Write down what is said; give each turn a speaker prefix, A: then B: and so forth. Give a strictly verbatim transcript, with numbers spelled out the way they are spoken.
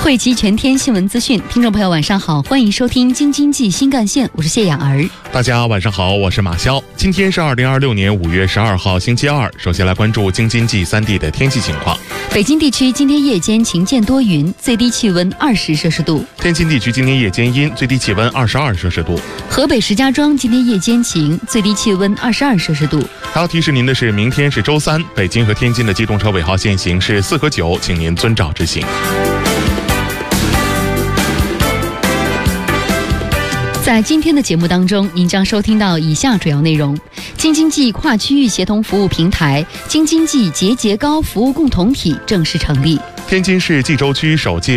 A: 汇集全天新闻资讯，听众朋友晚上好，欢迎收听京津冀新干线，我是谢雅儿。
B: 大家晚上好，我是马潇。今天是二零二六年五月十二号星期二，首先来关注京津冀三地的天气情况。
A: 北京地区今天夜间晴间多云，最低气温二十摄氏度。
B: 天津地区今天夜间阴，最低气温二十二摄氏度。
A: 河北石家庄今天夜间晴，最低气温二十二摄氏度。
B: 还要提示您的是，明天是周三，北京和天津的机动车尾号限行是四和九，请您遵照执行。
A: 在今天的节目当中，您将收听到以下主要内容：京津冀跨区域协同服务平台京津冀节节高服务共同体正式成立；
B: 天津市蓟州区首届